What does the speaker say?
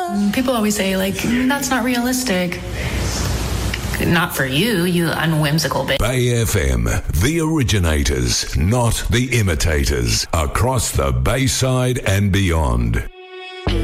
People always say, like, that's not realistic. Not for you, you unwhimsical bitch. Bay FM, the originators, not the imitators. Across the Bayside and beyond.